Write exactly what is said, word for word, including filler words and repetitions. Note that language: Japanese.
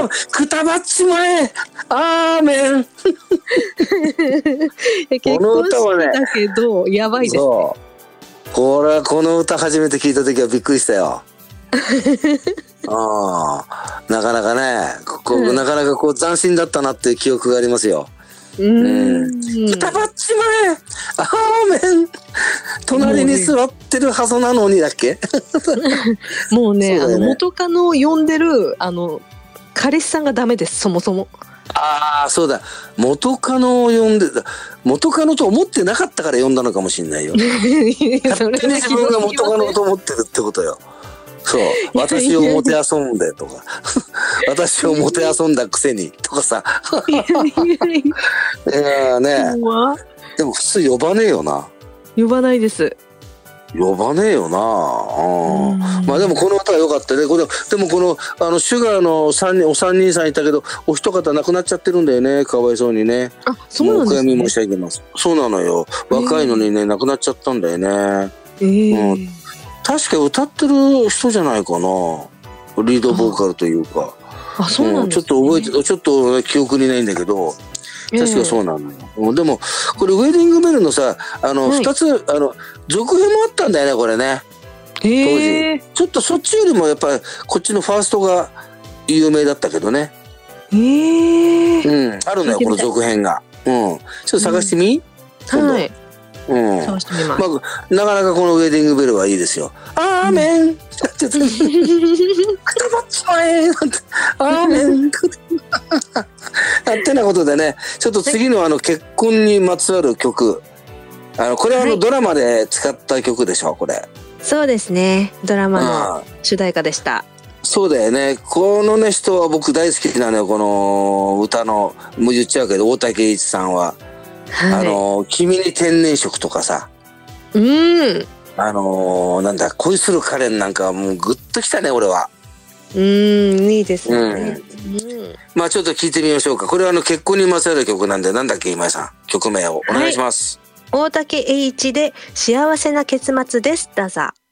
まくたばっちまえアーメン結婚式だけど、ね、やばいですね。 そうこれはこの歌初めて聞いた時はびっくりしたよあなかなかねここ、うん、なかなかこう斬新だったなっていう記憶がありますよ。うんくたばっちまえアーメン隣に座ってるはずなのにだっけもうね、ねあの元カノを呼んでるあの彼氏さんがダメですそもそも。 ああそうだ元カノを呼んでた元カノと思ってなかったから呼んだのかもしれないよ勝手に自分が元カノと思ってるってことよ。そう私をもてあそんでとか私をもてあそんだくせにとかさいやねでも普通呼ばねえよな。 呼ばないです。 呼ばねえよなあ。まあでもこの歌は良かったね。これでもこのあのシュガーのさんにんお三人さんいたけどお一方亡くなっちゃってるんだよねかわいそうにね。 あそうなんですね。 お悔やみ申し上げます。そうなのよ若いのにね亡くなっちゃったんだよね。 えーうん確か歌ってる人じゃないかなリードボーカルというか。 あそうなんですね、 うん、ちょっと覚えてちょっと記憶にないんだけど確かそうなのよ、えー、でもこれウェディングベルのさあのふたつ、はい、あの続編もあったんだよねこれね、 えー、 当時ちょっとそっちよりもやっぱりこっちのファーストが有名だったけどね。 えー、 うんあるのよこの続編が。うんちょっと探してみ、 うん、はいうんまあ、なかなかこのウェディングベルはいいですよ。アーメン、うん、くたばっちまえアーメンってなことでねちょっと次のあの結婚にまつわる曲あのこれはあのドラマで使った曲でしょこれ。 そうですねドラマの主題歌でした。 そうだよねこのね人は僕大好きなのよこの歌のもう言っちゃうけど大竹栄一さんは。はい、あの君に天然色とかさうんあのなんだ恋するカレンなんかはもうグッときたね俺は。 うんいいですね、うんうん、 まあちょっと聞いてみましょうか。これはあの結婚にまつわる曲なんでなんだっけ今井さん曲名をお願いします。 はい、大竹栄一で幸せな結末ですどうぞ。